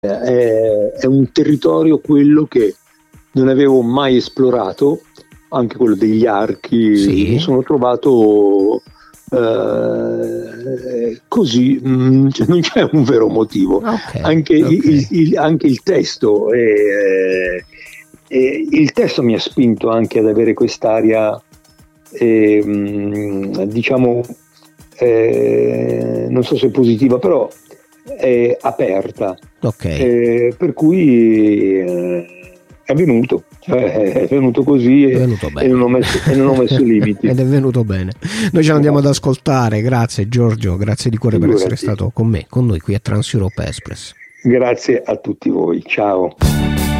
è un territorio quello che non avevo mai esplorato, anche quello degli archi. Sì. Mi sono trovato così, cioè non c'è un vero motivo. Okay, Anche okay. anche il testo, il testo mi ha spinto anche ad avere quest'aria, diciamo, non so se positiva, però è aperta. Okay. Per cui è venuto, cioè, è venuto così È venuto e non ho bene. messo limiti. Ed è venuto bene. Noi ce l'andiamo ad ascoltare. Grazie Giorgio, grazie di cuore per essere Figurati. stato con noi qui a Trans Europe Express. Grazie a tutti voi, ciao.